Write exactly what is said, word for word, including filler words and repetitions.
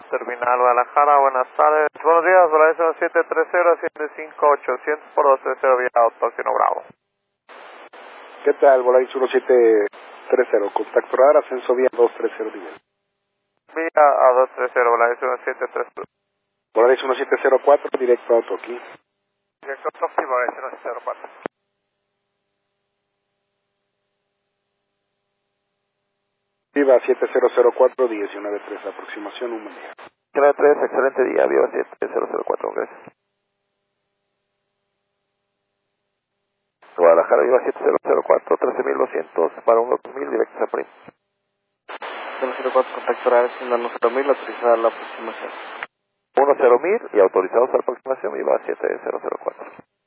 Terminal Guadalajara, buenas tardes. Buenos días, Volaris siete tres cero siete cinco ochocientos por dos tres cero vía Autoxino Bravo. ¿Qué tal? Volaris uno siete tres cero, contacto radar, ascenso vía dos tres cero nivel. Vía a dos tres cero, Volaris uno siete tres cero. Volaris uno siete cero cuatro, directo a Toki. Directo a Toki, Volaris uno siete cero cuatro. Viva siete cero cero cuatro, diecinueve tres, aproximación, un buen día. diecinueve tres, excelente día, Viva siete cero cero cuatro, gracias. Guadalajara, Viva siete cero cero cuatro, trece mil doscientos para un dos mil, directo a Prim. cero cero cuatro, contacto radar, uno cero mil, autorizada la aproximación. uno cero mil y autorizados a la aproximación, Viva siete cero cero cuatro.